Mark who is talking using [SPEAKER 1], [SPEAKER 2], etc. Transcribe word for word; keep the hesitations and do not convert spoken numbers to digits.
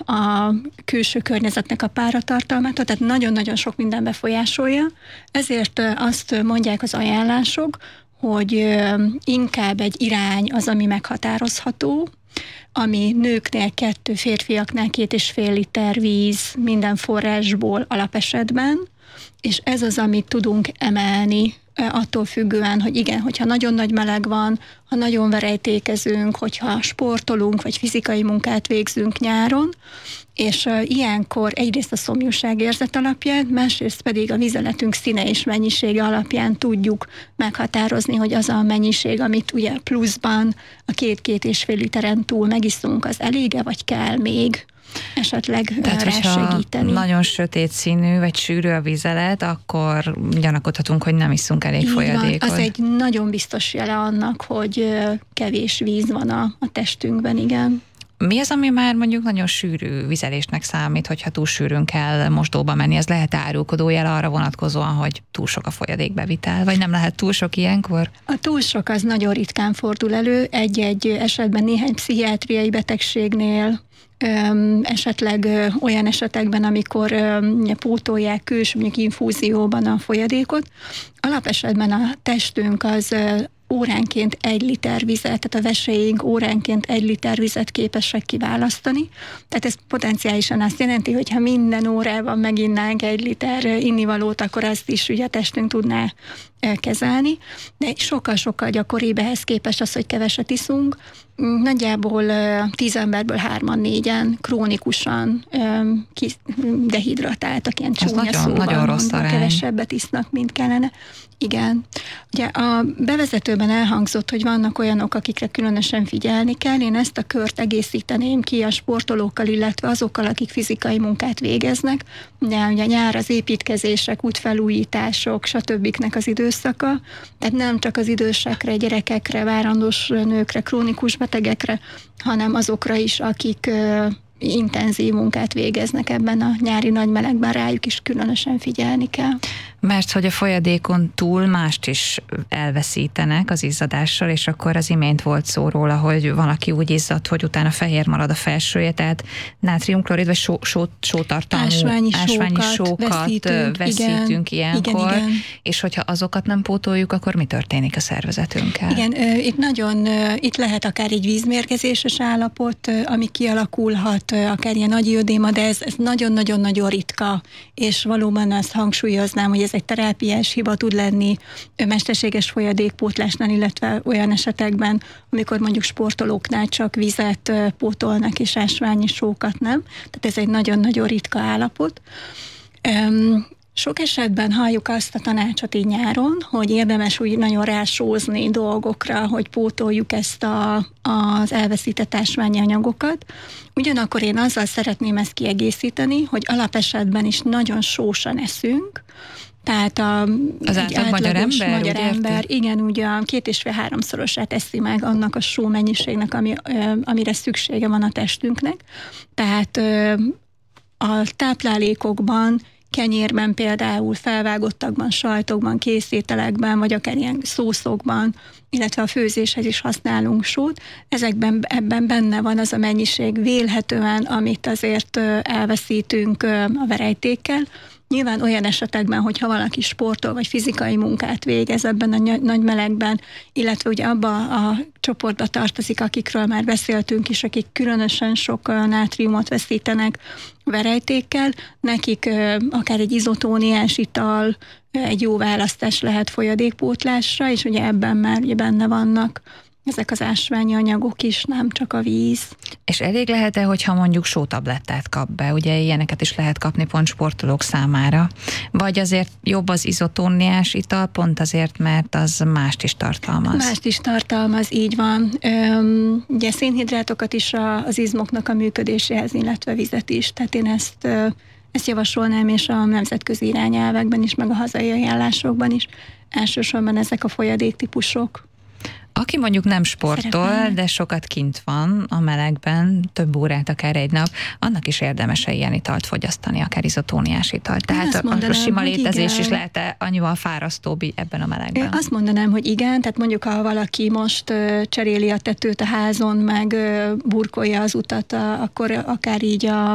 [SPEAKER 1] a külső környezetnek a páratartalmától, tehát nagyon-nagyon sok minden befolyásolja. Ezért azt mondják az ajánlások, hogy inkább egy irány az, ami meghatározható, ami nőknél kettő, férfiaknál két és fél liter víz minden forrásból alapesetben, és ez az, amit tudunk emelni attól függően, hogy igen, hogyha nagyon nagy meleg van, ha nagyon verejtékezünk, hogyha sportolunk, vagy fizikai munkát végzünk nyáron, és uh, ilyenkor egyrészt a szomjúság érzet alapján, másrészt pedig a vizeletünk színe és mennyisége alapján tudjuk meghatározni, hogy az a mennyiség, amit ugye pluszban a két-két és fél literen túl megiszunk, az elége, vagy kell még esetleg
[SPEAKER 2] tehát,
[SPEAKER 1] rá segíteni.
[SPEAKER 2] Nagyon sötét színű, vagy sűrű a vizelet, akkor gyanakodhatunk, hogy nem iszunk elég
[SPEAKER 1] Így
[SPEAKER 2] folyadékot.
[SPEAKER 1] Van, az egy nagyon biztos jele annak, hogy kevés víz van a, a testünkben, igen.
[SPEAKER 2] Mi az, ami már mondjuk nagyon sűrű vizelésnek számít, hogyha túl sűrűn kell mosdóba menni? Ez lehet árulkodó jel arra vonatkozóan, hogy túl sok a folyadékbevitel, vagy nem lehet túl sok ilyenkor?
[SPEAKER 1] A túl sok az nagyon ritkán fordul elő, egy-egy esetben néhány pszichiátriai betegségnél, Öm, esetleg ö, olyan esetekben, amikor ö, pótolják külső, mondjuk infúzióban a folyadékot. Alapesetben a testünk az ö, óránként egy liter vizet, tehát a veseink óránként egy liter vizet képesek kiválasztani. Tehát ez potenciálisan azt jelenti, hogy ha minden órában meginnánk egy liter innivalót, akkor azt is ugye a testünk tudná kezelni, de sokkal-sokkal gyakoribb ehhez képest az, hogy keveset iszunk. Nagyjából tíz emberből hárman, négyen krónikusan dehidratáltak, ilyen csúnya
[SPEAKER 2] nagyon,
[SPEAKER 1] szóval
[SPEAKER 2] nagyon rossz
[SPEAKER 1] mondva,
[SPEAKER 2] arány.
[SPEAKER 1] kevesebbet isznak, mint kellene. Igen. Ugye a bevezetőben elhangzott, hogy vannak olyanok, akikre különösen figyelni kell. Én ezt a kört egészíteném ki a sportolókkal, illetve azokkal, akik fizikai munkát végeznek. Ugye, ugye nyár az építkezések, útfelújítások, stb. Az időszaka. Tehát nem csak az idősekre, gyerekekre, várandós nőkre, krónikus betegekre, hanem azokra is, akik ö, intenzív munkát végeznek ebben a nyári nagy melegben, rájuk is különösen figyelni kell.
[SPEAKER 2] Mert hogy a folyadékon túl mást is elveszítenek az izzadással, és akkor az imént volt szó róla, hogy valaki úgy izzad, hogy utána fehér marad a felsője, tehát nátriumklorid, vagy só, só, sótartalmú
[SPEAKER 1] ásványi,
[SPEAKER 2] ásványi
[SPEAKER 1] sókat
[SPEAKER 2] sókat
[SPEAKER 1] veszítünk,
[SPEAKER 2] veszítünk
[SPEAKER 1] igen,
[SPEAKER 2] ilyenkor,
[SPEAKER 1] igen, igen.
[SPEAKER 2] És hogyha azokat nem pótoljuk, akkor mi történik a szervezetünkkel?
[SPEAKER 1] Igen, itt nagyon, itt lehet akár egy vízmérgezéses állapot, ami kialakulhat, akár ilyen nagy iodéma, de ez, ez nagyon-nagyon-nagyon ritka, és valóban azt hangsúlyoznám, hogy ez egy terápiás hiba tud lenni mesterséges folyadékpótlásnál, illetve olyan esetekben, amikor mondjuk sportolóknál csak vizet pótolnak, és ásványi sókat nem. Tehát ez egy nagyon-nagyon ritka állapot. Sok esetben halljuk azt a tanácsot így nyáron, hogy érdemes úgy nagyon rásózni dolgokra, hogy pótoljuk ezt a, az elveszített ásványi anyagokat. Ugyanakkor én azzal szeretném ezt kiegészíteni, hogy alapesetben is nagyon sósan eszünk, tehát a,
[SPEAKER 2] az átlag magyar ember,
[SPEAKER 1] magyar ember
[SPEAKER 2] érti?
[SPEAKER 1] igen, ugye két és fél háromszorosát eszi meg annak a só mennyiségnek, ami, amire szüksége van a testünknek. Tehát a táplálékokban, kenyérben például, felvágottakban, sajtokban, készételekben, vagy akár ilyen szószokban, illetve a főzéshez is használunk sót. Ezekben ebben benne van az a mennyiség vélhetően, amit azért elveszítünk a verejtékkel. Nyilván olyan esetekben, hogyha valaki sportol, vagy fizikai munkát végez ebben a ny- nagy melegben, illetve ugye abba a csoportba tartozik, akikről már beszéltünk is, akik különösen sok nátriumot veszítenek verejtékkel, nekik akár egy izotóniás ital, egy jó választás lehet folyadékpótlásra, és ugye ebben már ugye benne vannak ezek az ásványi anyagok is, nem csak a víz.
[SPEAKER 2] És elég lehet-e, hogyha mondjuk sótablettát kap be? Ugye ilyeneket is lehet kapni pont sportolók számára. Vagy azért jobb az izotóniás ital, pont azért, mert az mást is tartalmaz?
[SPEAKER 1] Mást is tartalmaz, így van. Üm, ugye szénhidrátokat is a, az izmoknak a működéséhez, illetve vizet is. Tehát én ezt, ezt javasolnám, és a nemzetközi irányelvekben is, meg a hazai ajánlásokban is. Elsősorban ezek a folyadéktípusok.
[SPEAKER 2] Aki mondjuk nem sportol, Szeretném. de sokat kint van a melegben, több órát, akár egy nap, annak is érdemes ilyen italt fogyasztani, akár izotóniás italt. Tehát a, mondanám, a sima létezés igen. is lehet-e annyival fárasztóbb ebben a melegben?
[SPEAKER 1] Én azt mondanám, hogy igen, tehát mondjuk ha valaki most uh, cseréli a tetőt a házon, meg uh, burkolja az utat, uh, akkor akár így a